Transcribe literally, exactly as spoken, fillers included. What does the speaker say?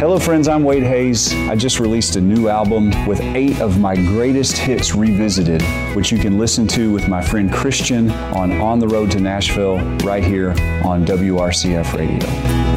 Hello friends, I'm Wade Hayes. I just released a new album with eight of my greatest hits revisited, which you can listen to with my friend Christian on On the Road to Nashville right here on W R C F Radio.